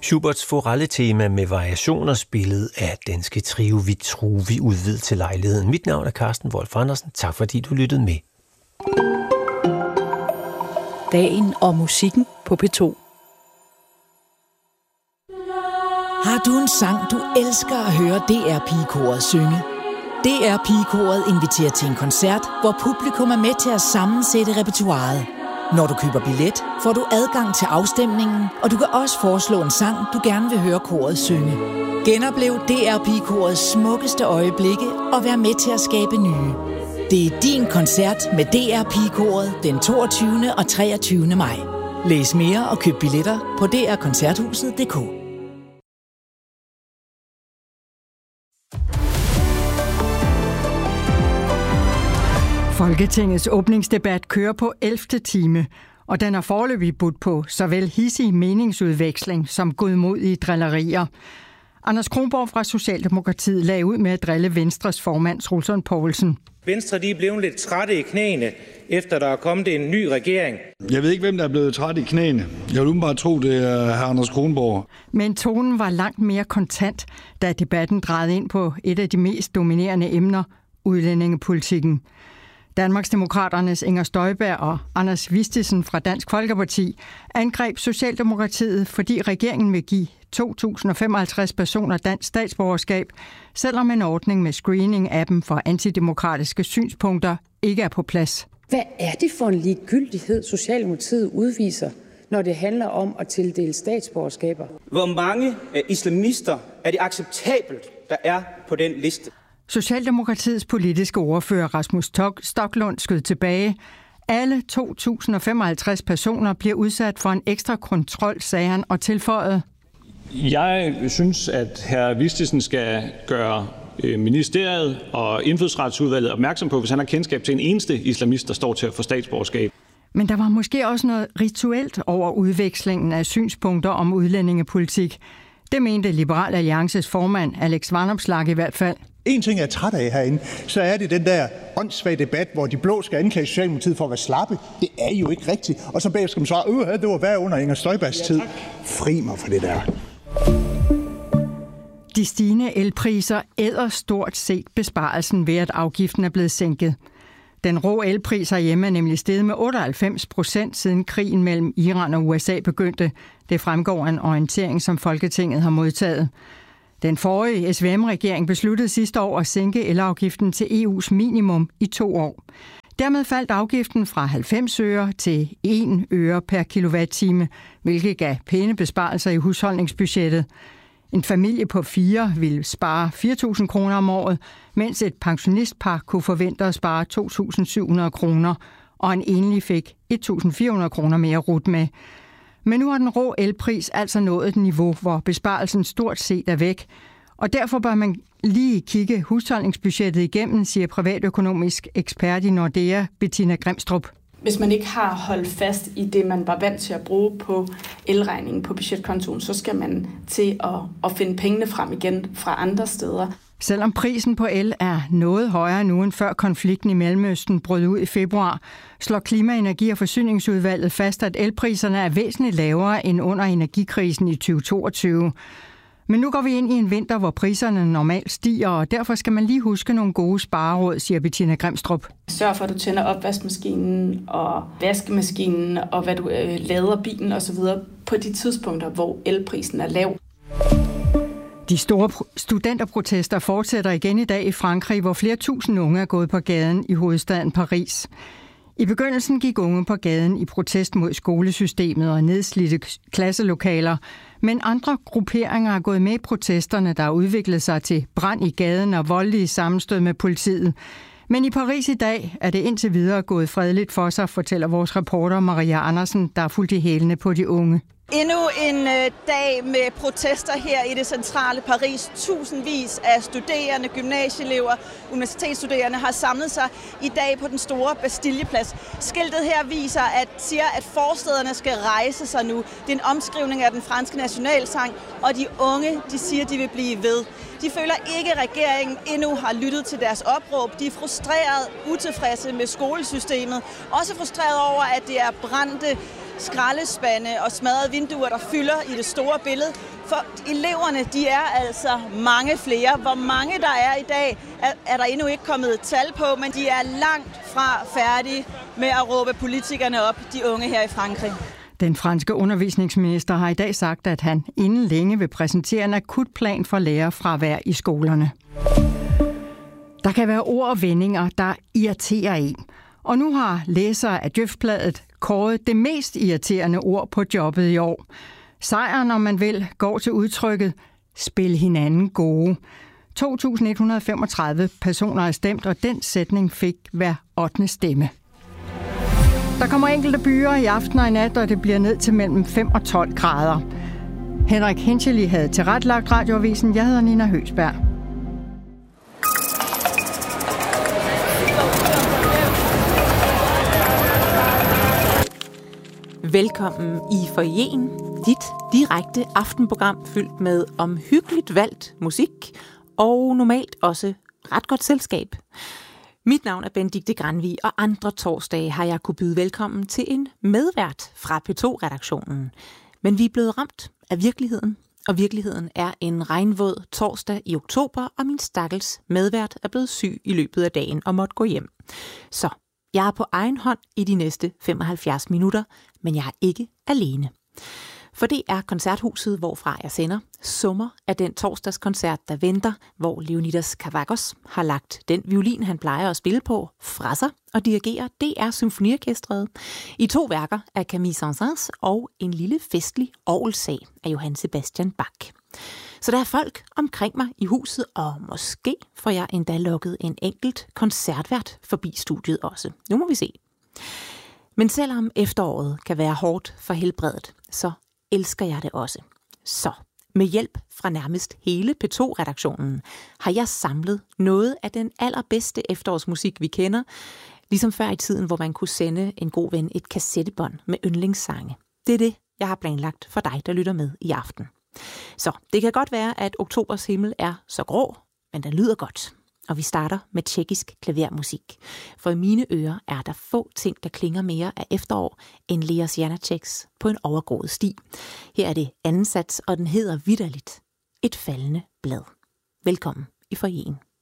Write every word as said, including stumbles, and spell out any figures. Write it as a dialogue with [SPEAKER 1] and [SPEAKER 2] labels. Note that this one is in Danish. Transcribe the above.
[SPEAKER 1] Schuberts Forelle-tema med variationer spillet af danske trio Vitruvi udvidet til lejligheden. Mit navn er Carsten Wolf Andersen. Tak fordi du lyttede med.
[SPEAKER 2] Dagen og musikken på P to.
[SPEAKER 3] Har du en sang, du elsker at høre D R Pigekoret synge? D R Pigekoret inviterer til en koncert, hvor publikum er med til at sammensætte repertoiret. Når du køber billet, får du adgang til afstemningen, og du kan også foreslå en sang, du gerne vil høre koret synge. Genoplev D R Pigekorets smukkeste øjeblikke og vær med til at skabe nye. Det er din koncert med D R Pigekoret den toogtyvende og treogtyvende maj. Læs mere og køb billetter på d r koncerthuset punktum d k.
[SPEAKER 4] Folketingets åbningsdebat kører på ellevte time, og den har foreløbig budt på såvel hissig meningsudveksling som godmodige drillerier. Anders Kronborg fra Socialdemokratiet lagde ud med at drille Venstres formand Troels Lund Poulsen.
[SPEAKER 5] Venstre de er blevet lidt trætte i knæene, efter der er kommet en ny regering.
[SPEAKER 6] Jeg ved ikke, hvem der er blevet træt i knæene. Jeg vil bare tro, det er hr. Anders Kronborg.
[SPEAKER 4] Men tonen var langt mere kontant, da debatten drejede ind på et af de mest dominerende emner, udlændingepolitikken. Danmarksdemokraternes Inger Støjberg og Anders Vistisen fra Dansk Folkeparti angreb Socialdemokratiet, fordi regeringen vil give to tusind og femoghalvtreds personer dansk statsborgerskab, selvom en ordning med screening af dem for antidemokratiske synspunkter ikke er på plads.
[SPEAKER 7] Hvad er det for en ligegyldighed, Socialdemokratiet udviser, når det handler om at tildele statsborgerskaber?
[SPEAKER 5] Hvor mange islamister er det acceptabelt, der er på den liste?
[SPEAKER 4] Socialdemokratiets politiske ordfører Rasmus Stoklund skød tilbage. Alle to tusind og femoghalvtreds personer bliver udsat for en ekstra kontrol, sagde han og tilføjede.
[SPEAKER 8] Jeg synes, at hr. Vistisen skal gøre ministeriet og indfødsretsudvalget opmærksom på, hvis han har kendskab til en eneste islamist, der står til at få statsborgerskab.
[SPEAKER 4] Men der var måske også noget rituelt over udvekslingen af synspunkter om udlændingepolitik. Det mente Liberal Alliances formand Alex Vanopslagh i hvert fald.
[SPEAKER 9] En ting, jeg er træt af herinde, så er det den der åndssvage debat, hvor de blå skal anklage Socialdemokratiet for at være slappe. Det er jo ikke rigtigt. Og så bagefter skal man svare, øh, det var værd under Inger Støjbergs tid. Fri mig for det der.
[SPEAKER 4] De stigende elpriser æder stort set besparelsen ved, at afgiften er blevet sænket. Den rå elpris herhjemme er nemlig steget med otteoghalvfems procent siden krigen mellem Iran og U S A begyndte. Det fremgår af en orientering, som Folketinget har modtaget. Den forrige S V M-regering besluttede sidste år at sænke elafgiften til E U's minimum i to år. Dermed faldt afgiften fra halvfems øre til en øre per kilowatt-time, hvilket gav pæne besparelser i husholdningsbudgettet. En familie på fire ville spare fire tusind kroner om året, mens et pensionistpar kunne forvente at spare to tusind syv hundrede kroner, og en enlig fik et tusind fire hundrede kroner mere rut med. Men nu har den rå elpris altså nået et niveau, hvor besparelsen stort set er væk. Og derfor bør man lige kigge husholdningsbudgettet igennem, siger privatøkonomisk ekspert i Nordea, Bettina Grimstrup.
[SPEAKER 10] Hvis man ikke har holdt fast i det, man var vant til at bruge på elregningen på budgetkontoen, så skal man til at, at finde pengene frem igen fra andre steder.
[SPEAKER 4] Selvom prisen på el er noget højere nu end før konflikten i Mellemøsten brød ud i februar, slår Klima-, Energi- og Forsyningsudvalget fast, at elpriserne er væsentligt lavere end under energikrisen i tyve toogtyve. Men nu går vi ind i en vinter, hvor priserne normalt stiger, og derfor skal man lige huske nogle gode spareråd, siger Bettina Grimstrup.
[SPEAKER 10] Sørg for, at du tænder opvaskemaskinen og vaskemaskinen, og hvad du øh, lader bilen osv. på de tidspunkter, hvor elprisen er lav.
[SPEAKER 4] De store studenterprotester fortsætter igen i dag i Frankrig, hvor flere tusind unge er gået på gaden i hovedstaden Paris. I begyndelsen gik unge på gaden i protest mod skolesystemet og nedslidte klasselokaler, men andre grupperinger er gået med i protesterne, der har udviklet sig til brand i gaden og voldelige sammenstød med politiet. Men i Paris i dag er det indtil videre gået fredeligt for sig, fortæller vores reporter Maria Andersen, der er fuldt i hælene på de unge.
[SPEAKER 11] Endnu en øh, dag med protester her i det centrale Paris. Tusindvis af studerende, gymnasieelever, universitetsstuderende har samlet sig i dag på den store Bastiljeplads. Skiltet her viser, at siger, at forstæderne skal rejse sig nu. Det er en omskrivning af den franske nationalsang, og de unge, de siger, de vil blive ved. De føler ikke, at regeringen endnu har lyttet til deres opråb. De er frustreret, utilfredse med skolesystemet. Også frustreret over, at det er brændte skraldespande og smadrede vinduer, der fylder i det store billede. For eleverne, de er altså mange flere. Hvor mange der er i dag, er, er der endnu ikke kommet tal på, men de er langt fra færdige med at råbe politikerne op, de unge her i Frankrig.
[SPEAKER 4] Den franske undervisningsminister har i dag sagt, at han inden længe vil præsentere en akutplan for lærerfravær i skolerne. Der kan være ord og vendinger, der irriterer en. Og nu har læsere af Djøfbladet kåret det mest irriterende ord på jobbet i år. Sejren, om man vil, går til udtrykket spil hinanden gode. to tusind et hundrede femogtredive personer er stemt, og den sætning fik hver ottende stemme. Der kommer enkelte byer i aften og i nat, og det bliver ned til mellem fem og tolv grader. Henrik Hinchely havde tilrettelagt radioavisen. Jeg hedder Nina Høgsberg.
[SPEAKER 12] Velkommen i foyeren, dit direkte aftenprogram fyldt med omhyggeligt valgt musik og normalt også ret godt selskab. Mit navn er Benedikte Granvig, og andre torsdage har jeg kunne byde velkommen til en medvært fra P to-redaktionen. Men vi er blevet ramt af virkeligheden, og virkeligheden er en regnvåd torsdag i oktober, og min stakkels medvært er blevet syg i løbet af dagen og måtte gå hjem. Så jeg er på egen hånd i de næste femoghalvfjerds minutter, men jeg er ikke alene. For det er koncerthuset, hvorfra jeg sender, summer af den torsdagskoncert, der venter, hvor Leonidas Kavakos har lagt den violin, han plejer at spille på, fra sig og dirigerer D R Symfoniorkestret i to værker af Camille Saint-Saëns og en lille festlig orgelsag af Johann Sebastian Bach. Så der er folk omkring mig i huset, og måske får jeg endda lukket en enkelt koncertvært forbi studiet også. Nu må vi se. Men selvom efteråret kan være hårdt for helbredet, så elsker jeg det også. Så med hjælp fra nærmest hele P to-redaktionen har jeg samlet noget af den allerbedste efterårsmusik, vi kender, ligesom før i tiden, hvor man kunne sende en god ven et kassettebånd med yndlingssange. Det er det, jeg har planlagt for dig, der lytter med i aften. Så det kan godt være, at oktobers himmel er så grå, men den lyder godt. Og vi starter med tjekkisk klavermusik. For i mine ører er der få ting, der klinger mere af efterår end Leos Janáčeks på en overgroet sti. Her er det anden sats, og den hedder vitterligt Et faldende blad. Velkommen i foyeren.